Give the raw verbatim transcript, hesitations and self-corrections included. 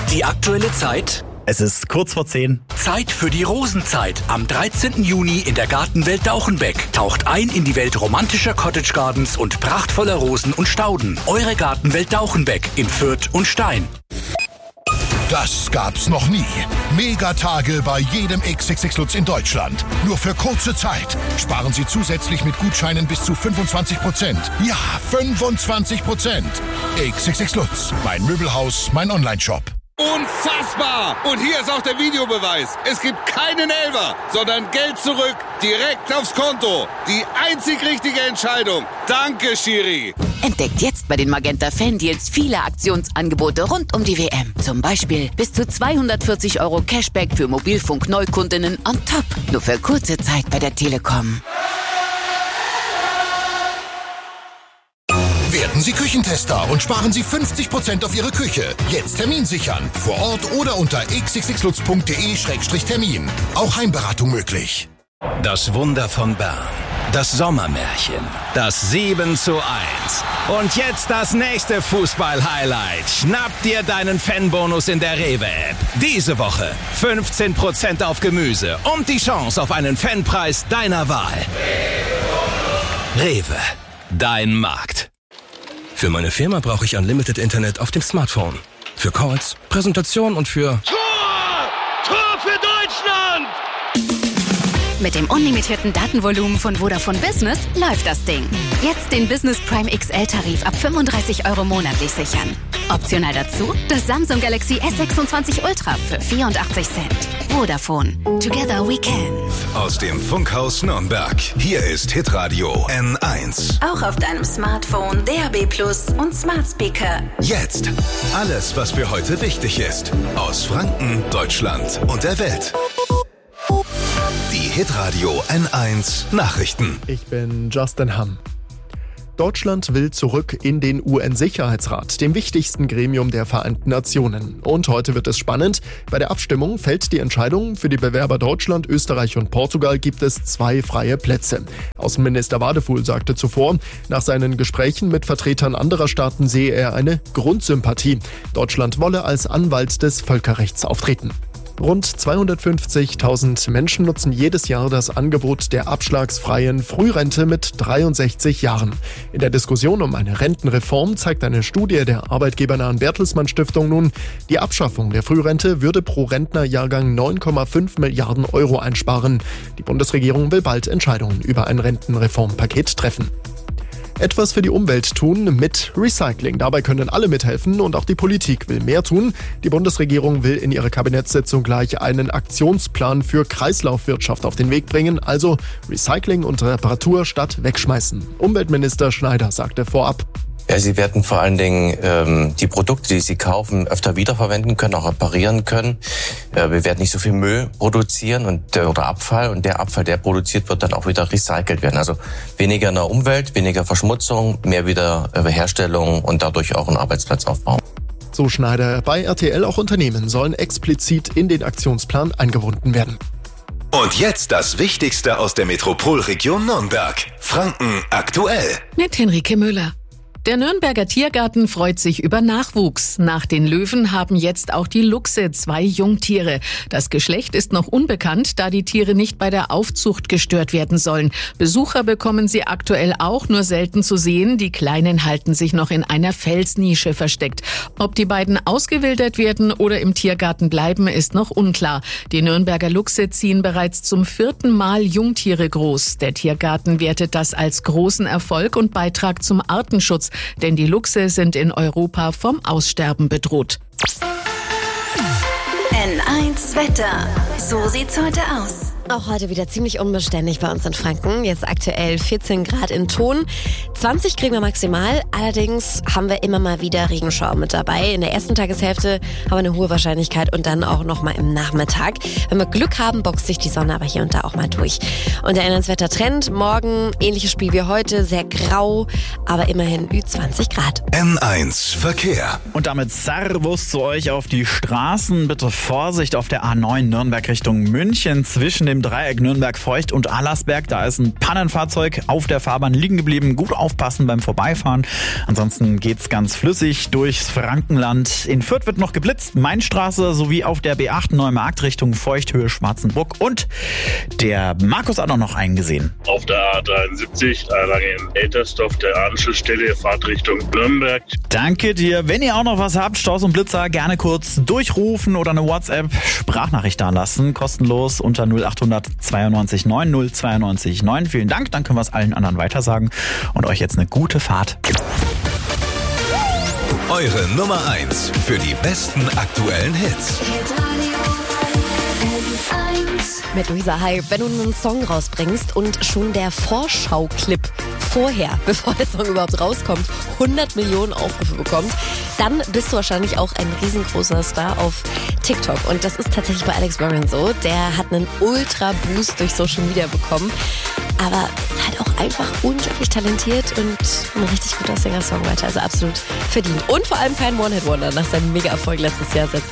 Die aktuelle Zeit? Es ist kurz vor zehn. Zeit für die Rosenzeit. Am dreizehnten Juni in der Gartenwelt Dauchenbeck. Taucht ein in die Welt romantischer Cottage Gardens und prachtvoller Rosen und Stauden. Eure Gartenwelt Dauchenbeck in Fürth und Stein. Das gab's noch nie. Megatage bei jedem X X X Lutz in Deutschland. Nur für kurze Zeit. Sparen Sie zusätzlich mit Gutscheinen bis zu fünfundzwanzig Prozent. Ja, fünfundzwanzig Prozent. X X X Lutz. Mein Möbelhaus, mein Onlineshop. Unfassbar! Und hier ist auch der Videobeweis. Es gibt keinen Elfer, sondern Geld zurück, direkt aufs Konto. Die einzig richtige Entscheidung. Danke, Schiri. Entdeckt jetzt bei den Magenta Fan-Deals viele Aktionsangebote rund um die W M. Zum Beispiel bis zu zweihundertvierzig Euro Cashback für Mobilfunk-Neukundinnen on top. Nur für kurze Zeit bei der Telekom. Werden Sie Küchentester und sparen Sie fünfzig Prozent auf Ihre Küche. Jetzt Termin sichern. Vor Ort oder unter x x x lutz punkt d e Schrägstrich Termin. Auch Heimberatung möglich. Das Wunder von Bern. Das Sommermärchen. Das sieben zu eins. Und jetzt das nächste Fußball-Highlight. Schnapp dir deinen Fanbonus in der Rewe-App. Diese Woche fünfzehn Prozent auf Gemüse und die Chance auf einen Fanpreis deiner Wahl. Rewe. Dein Markt. Für meine Firma brauche ich Unlimited Internet auf dem Smartphone. Für Calls, Präsentation und für... Tor! Tor für Deutschland! Mit dem unlimitierten Datenvolumen von Vodafone Business läuft das Ding. Jetzt den Business Prime X L-Tarif ab fünfunddreißig Euro monatlich sichern. Optional dazu das Samsung Galaxy S sechsundzwanzig Ultra für vierundachtzig Cent. Vodafone. Together we can. Aus dem Funkhaus Nürnberg. Hier ist Hitradio N eins. Auch auf deinem Smartphone, D A B Plus und Smart Speaker. Jetzt. Alles, was für heute wichtig ist. Aus Franken, Deutschland und der Welt. Die Hitradio N eins Nachrichten. Ich bin Justin Hamm. Deutschland will zurück in den U N-Sicherheitsrat, dem wichtigsten Gremium der Vereinten Nationen. Und heute wird es spannend. Bei der Abstimmung fällt die Entscheidung. Für die Bewerber Deutschland, Österreich und Portugal gibt es zwei freie Plätze. Außenminister Wadefuhl sagte zuvor, nach seinen Gesprächen mit Vertretern anderer Staaten sehe er eine Grundsympathie. Deutschland wolle als Anwalt des Völkerrechts auftreten. Rund zweihundertfünfzigtausend Menschen nutzen jedes Jahr das Angebot der abschlagsfreien Frührente mit dreiundsechzig Jahren. In der Diskussion um eine Rentenreform zeigt eine Studie der arbeitgebernahen Bertelsmann Stiftung nun, die Abschaffung der Frührente würde pro Rentnerjahrgang neun Komma fünf Milliarden Euro einsparen. Die Bundesregierung will bald Entscheidungen über ein Rentenreformpaket treffen. Etwas für die Umwelt tun mit Recycling. Dabei können alle mithelfen und auch die Politik will mehr tun. Die Bundesregierung will in ihrer Kabinettssitzung gleich einen Aktionsplan für Kreislaufwirtschaft auf den Weg bringen. Also Recycling und Reparatur statt wegschmeißen. Umweltminister Schneider sagte vorab: Ja, Sie werden vor allen Dingen ähm, die Produkte, die Sie kaufen, öfter wiederverwenden können, auch reparieren können. Äh, wir werden nicht so viel Müll produzieren und äh, oder Abfall, und der Abfall, der produziert wird, dann auch wieder recycelt werden. Also weniger in der Umwelt, weniger Verschmutzung, mehr Wiederherstellung und dadurch auch einen Arbeitsplatzaufbau. So Schneider. Bei R T L auch Unternehmen sollen explizit in den Aktionsplan eingebunden werden. Und jetzt das Wichtigste aus der Metropolregion Nürnberg. Franken aktuell. Mit Henrike Müller. Der Nürnberger Tiergarten freut sich über Nachwuchs. Nach den Löwen haben jetzt auch die Luchse zwei Jungtiere. Das Geschlecht ist noch unbekannt, da die Tiere nicht bei der Aufzucht gestört werden sollen. Besucher bekommen sie aktuell auch nur selten zu sehen. Die Kleinen halten sich noch in einer Felsnische versteckt. Ob die beiden ausgewildert werden oder im Tiergarten bleiben, ist noch unklar. Die Nürnberger Luchse ziehen bereits zum vierten Mal Jungtiere groß. Der Tiergarten wertet das als großen Erfolg und Beitrag zum Artenschutz. Denn die Luchse sind in Europa vom Aussterben bedroht. N eins Wetter. So sieht's heute aus. Auch heute wieder ziemlich unbeständig bei uns in Franken. Jetzt aktuell vierzehn Grad in Thon. zwanzig kriegen wir maximal. Allerdings haben wir immer mal wieder Regenschauer mit dabei. In der ersten Tageshälfte haben wir eine hohe Wahrscheinlichkeit und dann auch noch mal im Nachmittag. Wenn wir Glück haben, boxt sich die Sonne aber hier und da auch mal durch. Und der N eins Wetter-Trend. Morgen ähnliches Spiel wie heute. Sehr grau, aber immerhin Ü zwanzig Grad. N eins Verkehr. Und damit Servus zu euch auf die Straßen. Bitte Vorsicht auf der A neun Nürnberg Richtung München zwischen dem im Dreieck Nürnberg-Feucht und Allersberg. Da ist ein Pannenfahrzeug auf der Fahrbahn liegen geblieben. Gut aufpassen beim Vorbeifahren. Ansonsten geht's ganz flüssig durchs Frankenland. In Fürth wird noch geblitzt. Mainstraße sowie auf der B acht Neumarkt Richtung Feuchthöhe Schwarzenbruck. Und der Markus hat auch noch einen gesehen. Auf der A dreiundsiebzig, lange in Eltersdorf, der Anschlussstelle, Fahrt Richtung Nürnberg. Danke dir. Wenn ihr auch noch was habt, Staus und Blitzer, gerne kurz durchrufen oder eine WhatsApp-Sprachnachricht da lassen. Kostenlos unter null acht hundert zweiundneunzig neun null zweiundneunzig neun. Vielen Dank, dann können wir es allen anderen weitersagen und euch jetzt eine gute Fahrt. Eure Nummer eins für die besten aktuellen Hits. Mit Luisa Hype, wenn du einen Song rausbringst und schon der Vorschau-Clip vorher, bevor der Song überhaupt rauskommt, hundert Millionen Aufrufe bekommt, dann bist du wahrscheinlich auch ein riesengroßer Star auf TikTok. Und das ist tatsächlich bei Alex Warren so. Der hat einen Ultra-Boost durch Social Media bekommen. Aber ist halt auch einfach unglaublich talentiert und ein richtig guter Singer-Songwriter. Also absolut verdient. Und vor allem kein One-Hit-Wonder nach seinem Mega-Erfolg letztes Jahr.